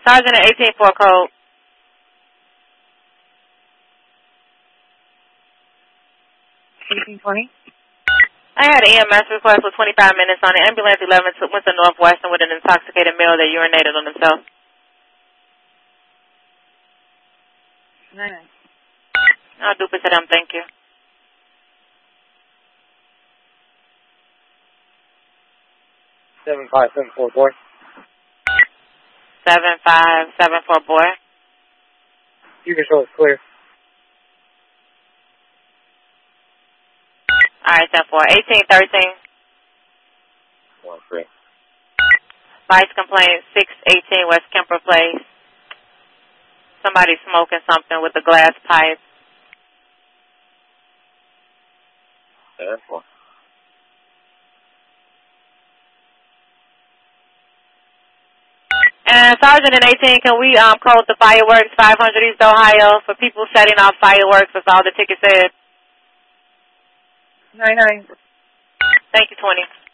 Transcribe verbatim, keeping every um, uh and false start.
Sergeant at eighteen four code. eighteen twenty. I had an E M S request with twenty-five minutes on it. Ambulance eleven went to Northwestern with an intoxicated male that urinated on himself. nine nine. I'll do it to them, thank you. seven five seven four, boy. seven five seven four, boy. You can show it's clear. Alright, ten four. eighteen thirteen. one three. Vice complaint six eighteen West Kemper Place. Somebody smoking something with a glass pipe. ten four. And Sergeant in eighteen, can we um code the fireworks five hundred East Ohio for people setting off fireworks? That's all the ticket said. nine nine. Thank you, twenty.